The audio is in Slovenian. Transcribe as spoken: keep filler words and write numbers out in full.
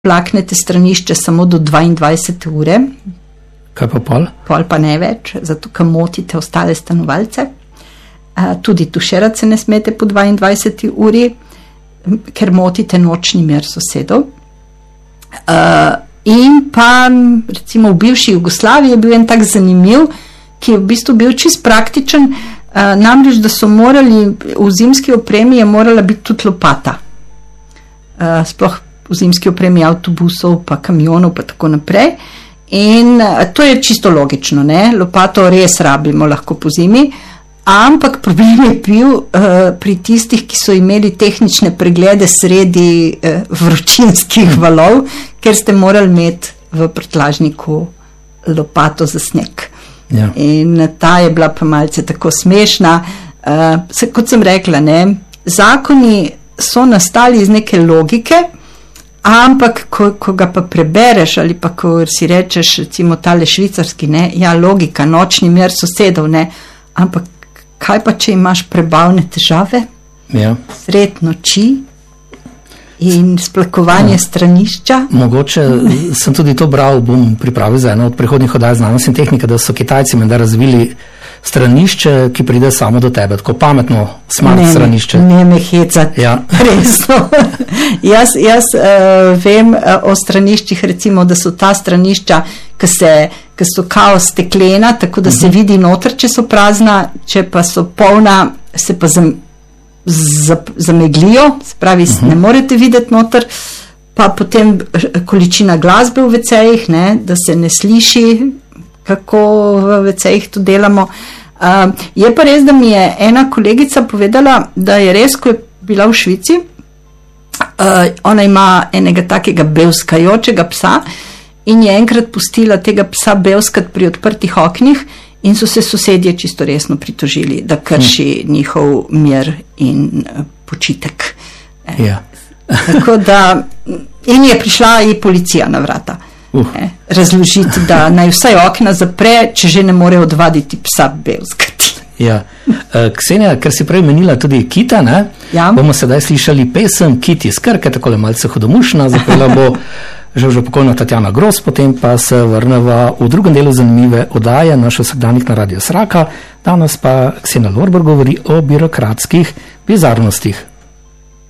plaknete stranišče samo do dvaindvajsete ure. Kaj pa pol? Pol pa ne več, zato ker motite ostale stanovalce. Uh, tudi tušerat se ne smete po dvaindvajseti uri, ker motite nočni mir sosedov. Uh, in pa recimo v bivši Jugoslaviji je bil en tak zanimiv, ki je v bistvu bil čist praktičen, uh, namreč, da so morali v zimski opremi je morala biti tudi lopata. Uh, sploh v zimski opremi avtobusov, pa kamionov, pa tako naprej. In uh, to je čisto logično, ne? Lopato res rabimo lahko po zimi, ampak problem je bil uh, pri tistih, ki so imeli tehnične preglede sredi uh, vročinskih valov, ker ste morali imeti v prtljažniku lopato za sneg. Ja. In ta je bila pa malce tako smešna. Uh, se, kot sem rekla, ne, zakoni so nastali iz neke logike, ampak ko, ko ga pa prebereš ali pa ko si rečeš, recimo tale švicarski, ne, ja, logika, nočni mir sosedov, ne, ampak kaj pa, če imaš prebavne težave? Ja. Sred noči in splakovanje ja. stranišča? Mogoče sem tudi to bral, bom pripravil za eno od prihodnjih oddaj Znanost in tehnika, da so Kitajci menda razvili stranišče, ki pride samo do tebe, tako pametno, smart ne, stranišče. Ne me hecati, ja. Resno. jaz jaz uh, vem uh, o straniščih, recimo, da so ta stranišča, ki se ki so kao steklena, tako da uh-huh. se vidi noter, če so prazna, če pa so polna, se pa zam, zap, zameglijo, se pravi, uh-huh. ne morete videti noter, pa potem količina glasbe v vecejih, ne, da se ne sliši, kako v vecejih to delamo. Uh, je pa res, da mi je ena kolegica povedala, da je res, ko je bila v Švici, uh, ona ima enega takega bevskajočega psa, in je enkrat pustila tega psa bevskat pri odprtih oknih in so se sosedje čisto resno pritožili, da krši hm. njihov mir in uh, počitek. Ja. Tako da, in je prišla i policija na vrata. Uh. Eh, razložiti, da naj vsaj okna zapre, če že ne more odvaditi psa bevskati. Ja. Uh, Ksenija, ker si prej menila tudi Kita, ne? Ja. Bomo sedaj slišali pesem Kit iz Krke, takole malce hudomušna, zapela bo že že pokojna Tatjana Gros, potem pa se vrneva v drugem delu zanimive oddaje naš vsakdanjik na Radio Sraka. Danes pa Ksenija Lorber govori o birokratskih bizarnostih.